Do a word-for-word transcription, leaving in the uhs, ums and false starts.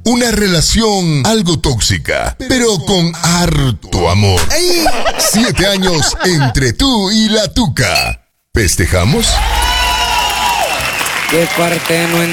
Una relación algo tóxica, pero con harto amor. Siete años entre tú y la tuca. ¿Festejamos? Qué cuarteno en